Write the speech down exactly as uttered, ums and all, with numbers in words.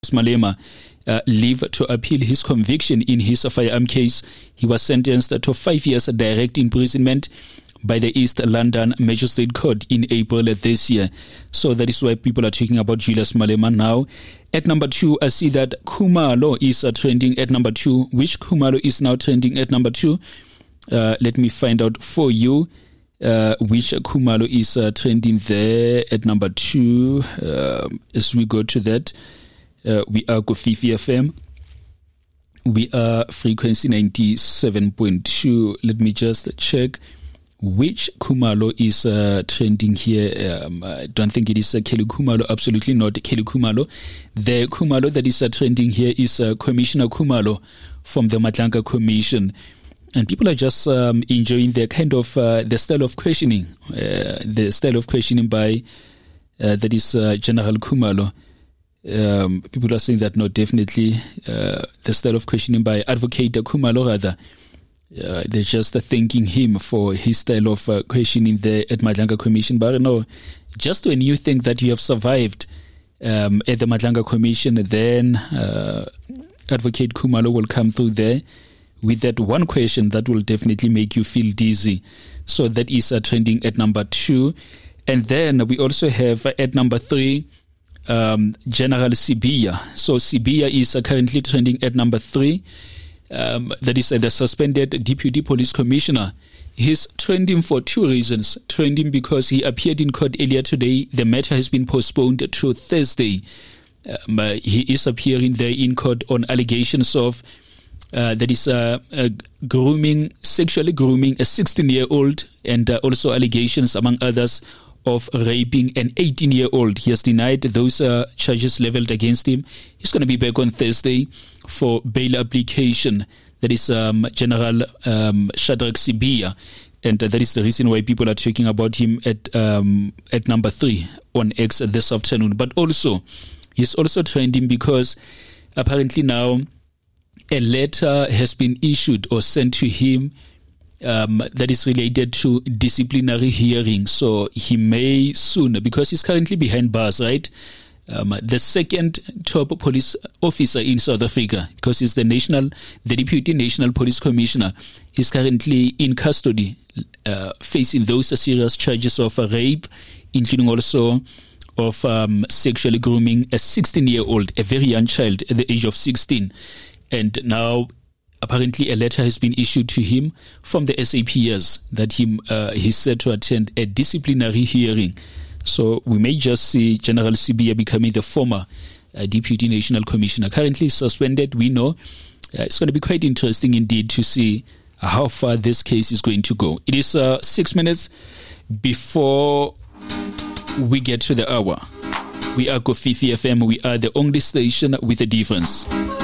Malema uh, leave to appeal his conviction in his firearm case. He was sentenced to five years direct imprisonment by the East London Magistrate Court in April this year. So that is why people are talking about Julius Malema now. At number two, I see that Khumalo is uh, trending at number two. Which Khumalo is now trending at number two? Uh, let me find out for you uh, which Khumalo is uh, trending there at number two. Uh, as we go to that, uh, we are Kofifi F M. We are frequency ninety-seven point two. Let me just check which Khumalo is uh, trending here. Um, I don't think it is uh, Kelly Khumalo. Absolutely not Kelly Khumalo. The Khumalo that is uh, trending here is uh, Commissioner Khumalo from the Matlanga Commission. And people are just um, enjoying the kind of, uh, the style of questioning, uh, the style of questioning by, uh, that is uh, General Khumalo. Um, people are saying that, no, definitely uh, the style of questioning by Advocate Khumalo, rather. Uh, they're just uh, thanking him for his style of uh, questioning there at Matlanga Commission. But no, just when you think that you have survived um, at the Matlanga Commission, then uh, Advocate Khumalo will come through there with that one question that will definitely make you feel dizzy. So that is uh, trending at number two. And then we also have uh, at number three, um, General Sibiya. So Sibiya is uh, currently trending at number three. Um, that is uh, the suspended Deputy Police Commissioner. He's trending for two reasons. Trending because he appeared in court earlier today. The matter has been postponed to Thursday. Um, uh, he is appearing there in court on allegations of uh, that is uh, uh, grooming, sexually grooming a sixteen-year-old, and uh, also allegations, among others, of raping an eighteen-year-old. He has denied those uh, charges leveled against him. He's going to be back on Thursday for bail application. That is um, General um, Shadrack Sibiya. And uh, that is the reason why people are talking about him at um, at number three on X this afternoon. But also, he's also trending because apparently now a letter has been issued or sent to him Um, that is related to disciplinary hearing. So he may soon, because he's currently behind bars, right? Um, the second top police officer in South Africa, because he's the national, the Deputy National Police Commissioner, is currently in custody, uh, facing those serious charges of uh, rape, including also of um, sexually grooming a sixteen-year-old, a very young child at the age of sixteen. And now apparently a letter has been issued to him from the S A P S that he, uh, he's set to attend a disciplinary hearing. So we may just see General Sibiya becoming the former uh, Deputy National Commissioner. Currently suspended, we know. Uh, it's going to be quite interesting indeed to see how far this case is going to go. It is uh, six minutes before we get to the hour. We are Kofifi F M. We are the only station with a difference.